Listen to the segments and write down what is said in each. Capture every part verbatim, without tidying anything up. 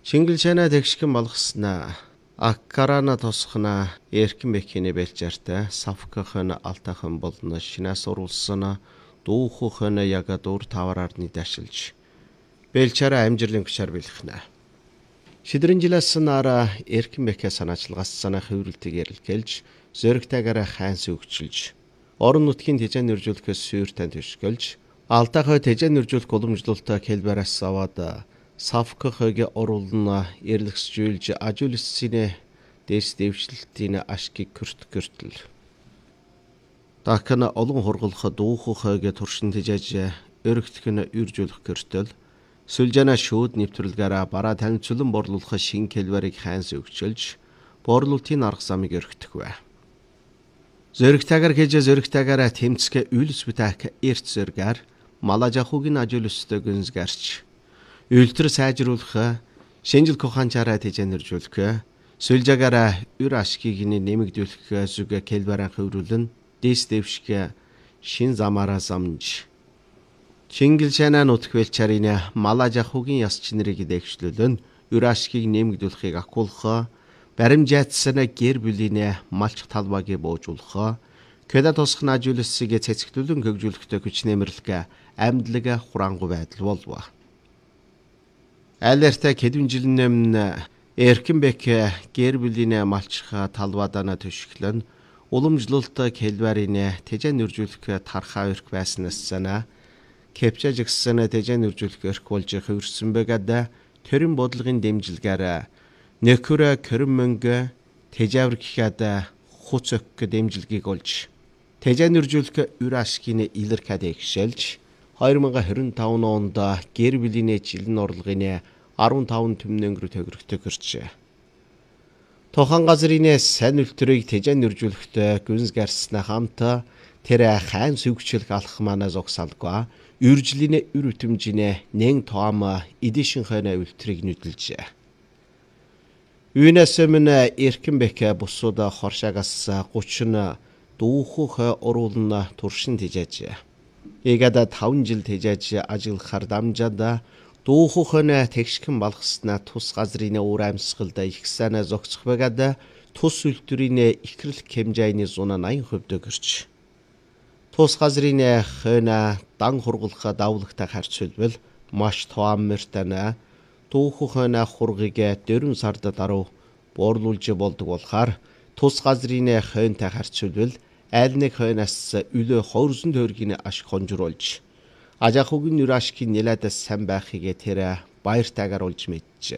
Чингэлшэнэ тэгшгэн болгоснаа аккарана тосхна эркэн бэкхиний бэлчээртэй савкахын алтахан болно шинээс уруулсан дуухын яга дур тавараарны дашилж бэлчээрэ амжирлын гүшэр бэлхнэ. Шидрэн жилээс нара эркэн бэкэ санаачлагаас санаа хөврөлтийг ярилкэлж зөрөгтэйгээр хайнс өгчилж орон нутгийн тэжээн нэржүүлэхээс сүйртэн төшгөлж алтахаа тэжээн нэржүүлэх уламжлалтаа хэлбэраас аваад савкахыг оруулна эрлэгсжүүлж ажуулсны дэс дэвшлэлтийн ашгийг көрт көртөл. Дахин олон хургалах дуухахыг туршин тэжээж өргөтгөн үржүүлэх көртөл сүлжэна шүүд нэвтрүүлгээрээ бараа танилцуулан борлуулах шин хэлбэрийг хайнс өгчөлж борлуулалтын арга замыг өргөтгөх вэ. Зөрөгтэйгээр хийж зөрөгтэйгээр тэмцгэ үйлс бүтээх эрт зөргээр малажахугийн ажуулстай гүнзгэрч үлтэр сайжруулах шинжил коханчаараа тэжэнэржүүлэх сүлжээгээр үр ашгийг нэмэгдүүлэх зүг хэлбэрэн хөврүүлэн дэс дэвшгэ шин замаараа замж Чингэлшэнэ нутг бэлчээрийн малажахугийн яс чинэрийг дэвшлүүлэн үр ашгийг нэмэгдүүлэхийг акуулах баримжаатсана гэр бүлийн малч талбагийн боожуулах кэда тосхны ажуулсыг цэцгэлүүлэн хөгжүүлэхтэй хүч нэмэрлэх амьдлаг хурангуй байдал болов. Алерта кэдүнжилэн нэмн эркэн бэкэ гэр бүлийн малчха талбадана төшгөлөн уламжлалт хэлбэрийн тэжээн нэржүүлэх тархаа өрх байснаас санаа кэпчажгсэн тэжээн нэржүүлэх өрх болж хөвөрсөн бэгад төрийн бодлогын дэмжилгээр нөхөр körөн мөнгө тэжавэр гэхэд хуц ök дэмжилгийг олж тэжээн нэржүүлэх үр ашгийн илэрхээд ихшэлж хоёр мянга хорин таван онд гэр бүлийн жилийн орлогын арван таван түмэн өнгөрөг төгрөгтэй гэрчээ. Тохон газрын сайн үлтрийг тэжээн нэржүүлэхтэй гүнзгэрснэ хамт тэр хайн сүгчлэх алах манаа зогсаалгүй үржлийн үр үтэмжийн нэн тоом эдишин хойно үлтрийг нүдэлжээ. Үүнээс өмнө эркэн бэкэ бусууд хоршаагаас гучин дуухух оруулна туршин тэжээж. Игада таван жил тэжээж ажиглахаар дамжаад дуухухын тэгшхэн болгоснаа тус газрын уур амьсгалд их сайн зогсох байгаад тус үлтрийн ихрэл хэмжээний зуна наян хувьд гэрч. Тус газрын хойно дан хургалах давлагтай харьцуулбал маш тоом мөртэнэ дуухухын хургийг дөрвөн сард даруй буурлуулж болдог болохоор тус газрын хойнтой харьцуулбал аль нэг хойноос үлээ хорсон тойргийн ашиг хонжруулж ажахугийн нүр ашигын нэлээд сайн байхыг тэр баяртайгаар олж мэджээ.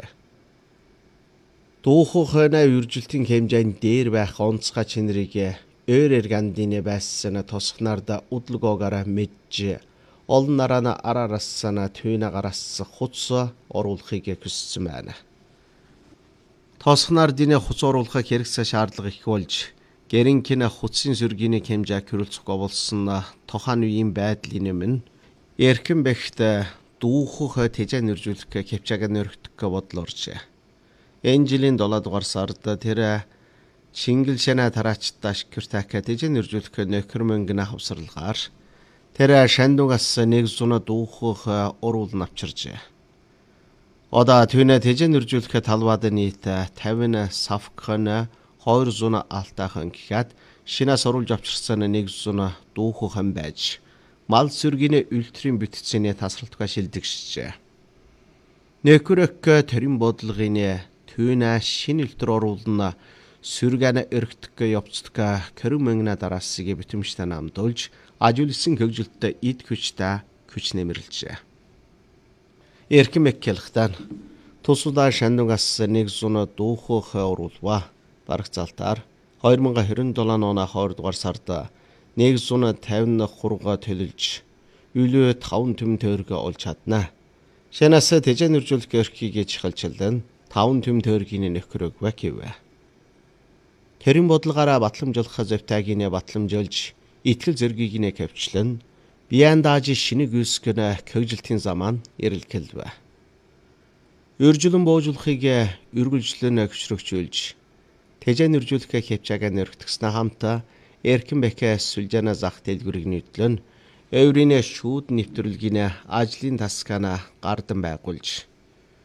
Дуухухын үржилтийн хэмжээнд дээр байх онцгой чинэрийг өөр эргандины байсан тосхнарда удлгоогоор мэдж олон нараа араарассана түйнэгараас хуц оруулахыг хүссэн байна. Тосхнар диний хуц оруулахыг хэрэгсэ шаардлага их болж гэрэнкин хуцсын сүргийн хэмжээ хөрөлцөхгүй болсон тохан үеийн байдлын өмнө эркэн бэхт дуухух тэжээн нэржүүлэх кэпчааг нөрөгдөх бодол оржээ. Энэ жилийн долоо дугаар сард тэр Чингэлшэнэ тараачташ кюртак тэжээн нэржүүлэх нөхөр мөнгөний хавсарлагаар тэр шандугаас нэг зуна дуухух уруулн авчиржээ. Одоо түүнэ тэжээн нэржүүлэх талбад нийт тавин савкхан хоёр зуна алтаахан гэхэд шинээс оруулж авчирсан нэг зуна дуухухан байж мал сүргийн үлтрийн бүтцэний тасралтгүй шилдэгшжээ. Нөхөрөк төрийн бодлогын түүнэ шин үлтэр оруулна сүргэнэ өргөтгөө явцдгаа körөн мөнгөний дараасыг битэмжтэй намдуулж ажуулсан хөгжилтөд эд хүчтэй хүч нэмэрлжээ. Эркэн бэкэлхтан тусудаа шандугаас нэг зуна дуухух оруулва бараг залтаар хоёр мянга хорин долоо оны хоёр дугаар сард нэг зуна тавин хурга төлөлж үлээ таван түм тойрог олж чадна. Шанаас тэжээн нэржүүлэх эрхийг чихэлжлэн таван түм тойргийн нөхрөг вакивэ. Тэрийн бодлогаараа батламжуулах зовтойгийн батламжуулж итгэл зэргийг нэ кавчлан биян дааж шинэг үсгэнэ хөгжилтийн замаа ирэлгэлвэ. Үржилэн боожуулахыг үргэлжлэн хөшрөгчүүлж тэжээн нэржүүлэх хэмжээг нэрэгдгснэ хамт эркэн бэкэ сүлжэна зах дэлгүрийг нийтлэн Эвринэ шүүд нэвтрүүлгийн ажлын тасгана гардан байгуулж